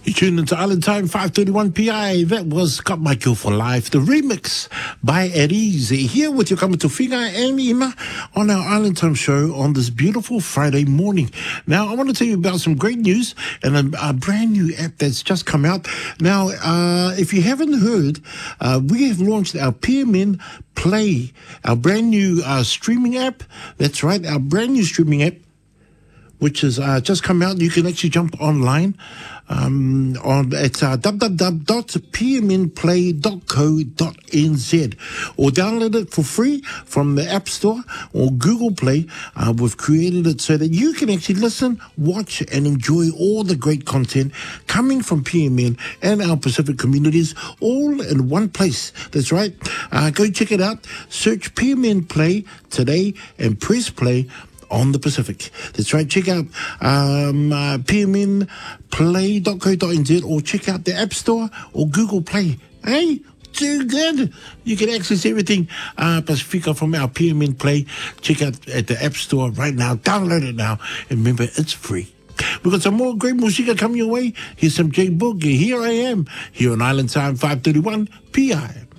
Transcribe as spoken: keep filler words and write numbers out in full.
You tuned into Island Time, five thirty-one P I. That was Scott Michael for Life, the remix by Eddie's. Here with you, coming to Whiga and Ima on our Island Time show on this beautiful Friday morning. Now, I want to tell you about some great news and a, a brand new app that's just come out. Now, uh, if you haven't heard, uh, we have launched our P M N Play, our brand new uh, streaming app. That's right, our brand new streaming app, which has uh, just come out. You can actually jump online um, on it's uh, w w w dot p m n play dot co dot n z or download it for free from the App Store or Google Play. Uh, we've created it so that you can actually listen, watch, and enjoy all the great content coming from P M N and our Pacific communities, all in one place. That's right. Uh, go check it out. Search P M N Play today and press play on the Pacific. That's right. Check out um, uh, p m n play dot co dot n z or check out the App Store or Google Play. Hey, too good. You can access everything uh, Pacifica from our P M N Play. Check out at the App Store right now. Download it now. And remember, it's free. We've got some more great music coming your way. Here's some J Boogie. Here I am, here on Island Time five thirty-one P I.